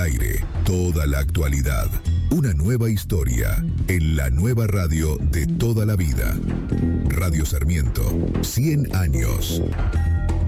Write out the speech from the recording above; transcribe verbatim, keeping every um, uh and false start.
aire, toda la actualidad. Una nueva historia en la nueva radio de toda la vida. Radio Sarmiento, cien años.